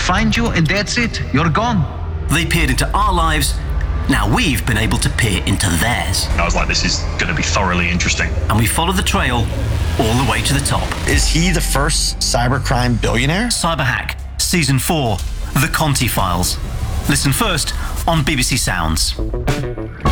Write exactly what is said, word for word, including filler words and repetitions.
find you and that's it. You're gone. They peered into our lives. Now we've been able to peer into theirs. I was like, this is going to be thoroughly interesting. And we followed the trail all the way to the top. Is he the first cybercrime billionaire? Cyberhack, Season four, The Conti Files. Listen first on B B C Sounds.